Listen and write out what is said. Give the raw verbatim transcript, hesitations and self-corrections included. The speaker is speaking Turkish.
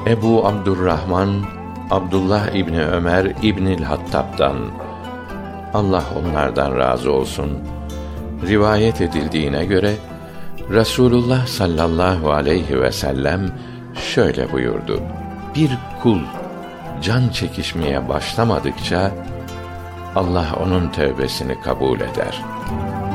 Ebu Abdurrahman Abdullah İbni Ömer İbnül Hattab'dan, Allah onlardan razı olsun, rivayet edildiğine göre Resulullah sallallahu aleyhi ve sellem şöyle buyurdu: Bir kul can çekişmeye başlamadıkça Allah onun tevbesini kabul eder.